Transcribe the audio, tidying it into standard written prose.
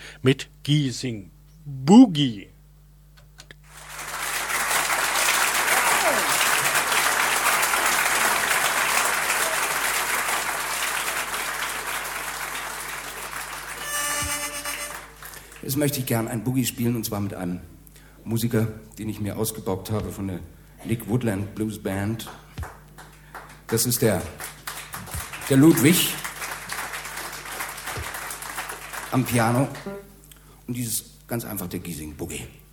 mit Giesing Boogie. Jetzt möchte ich gern ein Boogie spielen, und zwar mit einem Musiker, den ich mir ausgebaugt habe von der Nick Woodland Blues Band. Das ist der Ludwig am Piano und dieses ganz einfach der Giesing Boogie.